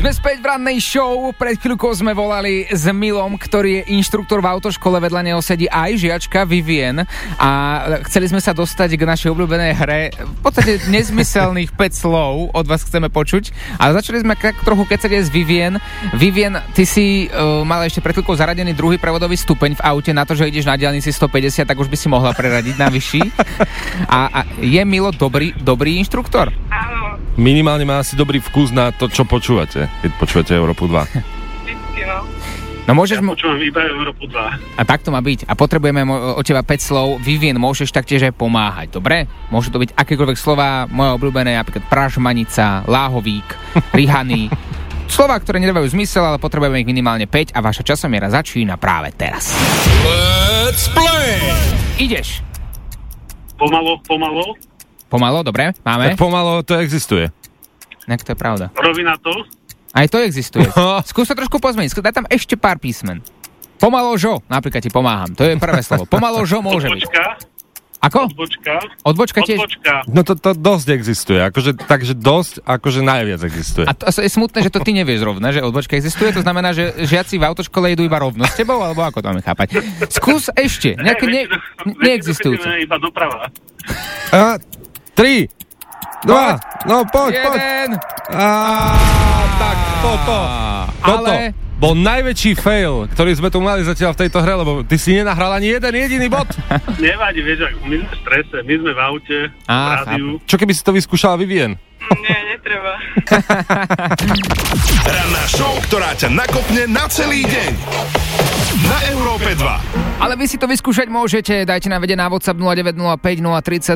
Sme späť v rannej show. Pred chvíľkou sme volali s Milom, ktorý je inštruktor v autoškole. Vedľa neho sedí aj žiačka Vivien. A chceli sme sa dostať k našej obľúbenej hre. V podstate nezmyselných 5 slov od vás chceme počuť. Ale začali sme tak trochu kecať aj s Vivien. Vivien, ty si mala ešte pred chvíľkou zaradený druhý prevodový stupeň v aute. Na to, že ideš na diaľnici 150, tak už by si mohla preradiť na vyšší. A je Milo dobrý inštruktor? Áno. Minimálne má asi dobrý vkus na to, čo počúvate, keď počúvate Európu 2. Vždycky, no. No môžeš počúvam iba Európu 2. A tak to má byť. A potrebujeme od teba 5 slov. Vivien, môžeš taktiež aj pomáhať, dobre? Môžu to byť akékoľvek slova, moje obľúbené, napríklad pražmanica, láhovík, rihaný. Slova, ktoré nedávajú zmysel, ale potrebujeme ich minimálne 5 a vaša časomiera začína práve teraz. Let's play! Ideš. Pomalo. Pomalo, dobre, máme. Tak pomalo to existuje. Tak to je pravda. Rovina to. Aj to existuje. Skús to trošku pozmeniť, daj tam ešte pár písmen. Pomaložo, napríklad ti pomáham, to je prvé slovo. Pomaložo môže byť. Ako? Odbočka tiež? No to dosť existuje, takže dosť, akože najviac existuje. A to je smutné, že to ty nevieš rovne, že odbočka existuje, to znamená, že žiaci v autoškole idú iba rovno s tebou, alebo ako to máme chápať? Skús ešte, nejaké neexistujúce. Iba doprava. 3, 2, no poď. Tak toto Ale bol najväčší fail, ktorý sme tu mali zatiaľ v tejto hre, lebo ty si nenahral ani jeden jediný bod. Nevadí, vieš, my sme v strese, my sme v aute, v rádiu. Čo keby si to vyskúšala Vivien? Nie, netreba. Ranná show, ktorá ťa nakopne na celý deň. Na Európe 2. Ale vy si to vyskúšať môžete, dajte nám vedieť na WhatsApp 0905 030